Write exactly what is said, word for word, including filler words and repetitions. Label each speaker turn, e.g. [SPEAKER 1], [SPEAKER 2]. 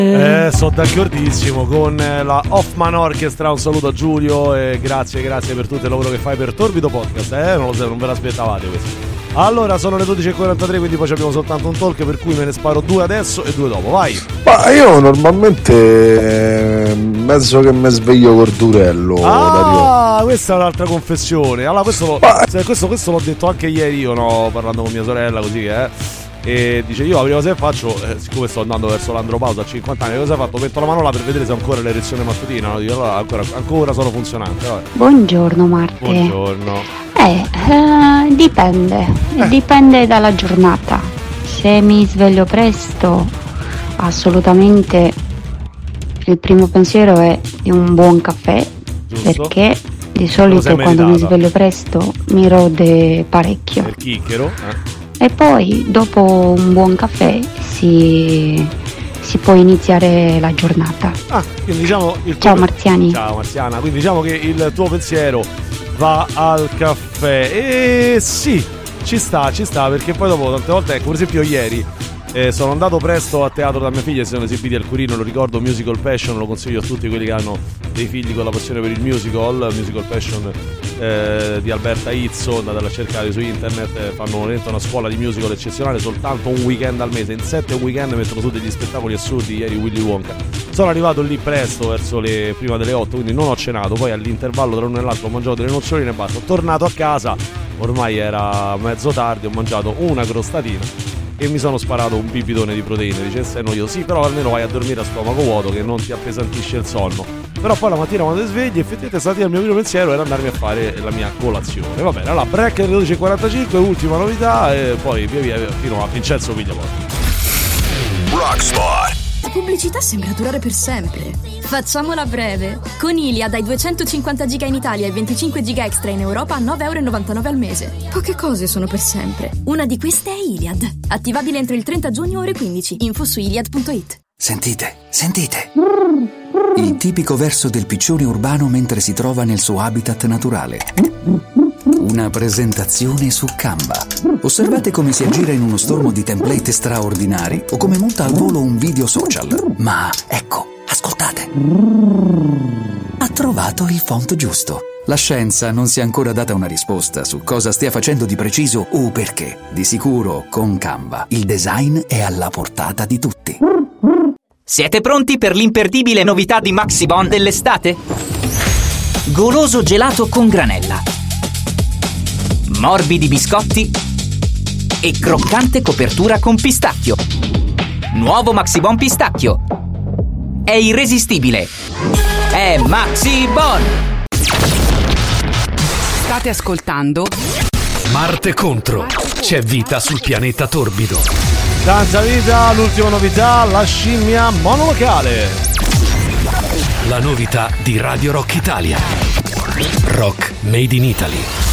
[SPEAKER 1] Eh, sono d'accordissimo con la Hoffman Orchestra. Un saluto a Giulio e grazie, grazie per tutto il lavoro che fai per Torbido Podcast. Eh, non lo so, non ve l'aspettavate questo. Allora, sono le dodici e quarantatré, quindi poi abbiamo soltanto un talk, per cui me ne sparo due adesso e due dopo. Vai.
[SPEAKER 2] Ma io normalmente eh, mezzo che mi sveglio col durello.
[SPEAKER 1] Ah, Dario. Questa è un'altra confessione. Allora, questo, lo, Ma... questo, questo l'ho detto anche ieri io, no, parlando con mia sorella, così, eh. E dice: io la prima cosa che faccio, eh, siccome sto andando verso l'andropausa a cinquanta anni, cosa ho fatto? Metto la mano là per vedere se ho ancora l'erezione mattutina, no? Dico, allora, ancora, ancora sono funzionante. Vabbè.
[SPEAKER 3] Buongiorno Marte.
[SPEAKER 1] Buongiorno.
[SPEAKER 3] Eh, eh dipende, eh. dipende dalla giornata. Se mi sveglio presto, assolutamente il primo pensiero è di un buon caffè. Giusto. Perché di solito quando mi sveglio presto mi rode parecchio.
[SPEAKER 1] Il chicchero, eh.
[SPEAKER 3] E poi dopo un buon caffè si, si può iniziare la giornata.
[SPEAKER 1] Ah, quindi diciamo il
[SPEAKER 3] Ciao
[SPEAKER 1] tuo...
[SPEAKER 3] Marziani.
[SPEAKER 1] Ciao Marziana, quindi diciamo che il tuo pensiero va al caffè. E sì, ci sta, ci sta, perché poi dopo tante volte, ecco, per esempio ieri eh, sono andato presto a teatro da mia figlia, si sono esibiti al Curino, lo ricordo, Musical Passion, lo consiglio a tutti quelli che hanno dei figli con la passione per il musical, Musical Passion eh, di Alberta Izzo, andate a cercare su internet, eh, fanno una scuola di musical eccezionale, soltanto un weekend al mese, in sette weekend mettono su degli spettacoli assurdi. Ieri Willy Wonka. Sono arrivato lì presto, verso le prima delle otto, quindi non ho cenato, poi all'intervallo tra l'uno e l'altro ho mangiato delle noccioline e basta. Ho tornato a casa, ormai era mezzo tardi, ho mangiato una crostatina e mi sono sparato un bibitone di proteine. Dice: sei noioso? Sì, però almeno vai a dormire a stomaco vuoto, che non ti appesantisce il sonno. Però poi la mattina quando ti svegli, effettivamente stamattina il mio primo pensiero era andarmi a fare la mia colazione. Va bene, allora break alle dodici e quarantacinque, ultima novità, e poi via via fino a Vincenzo Pigliaport.
[SPEAKER 4] Rockspot. La pubblicità sembra durare per sempre. Facciamola breve. Con Iliad hai duecentocinquanta giga in Italia e venticinque giga extra in Europa a nove virgola novantanove euro al mese. Poche cose sono per sempre. Una di queste è Iliad. Attivabile entro il trenta giugno ore quindici. Info su iliad punto it.
[SPEAKER 5] Sentite, sentite. Il tipico verso del piccione urbano mentre si trova nel suo habitat naturale. Una presentazione su Canva. Osservate come si aggira in uno stormo di template straordinari o come monta al volo un video social. Ma ecco, ascoltate. Ha trovato il font giusto. La scienza non si è ancora data una risposta su cosa stia facendo di preciso o perché. Di sicuro, con Canva, il design è alla portata di tutti.
[SPEAKER 6] Siete pronti per l'imperdibile novità di Maxibon dell'estate? Goloso gelato con granella, morbidi biscotti e croccante copertura con pistacchio. Nuovo Maxibon pistacchio. È irresistibile. È Maxibon.
[SPEAKER 7] State ascoltando
[SPEAKER 8] Marte contro. C'è vita sul pianeta torbido.
[SPEAKER 1] Tanta vita, l'ultima novità, la scimmia monolocale.
[SPEAKER 8] La novità di Radio Rock Italia. Rock Made in Italy.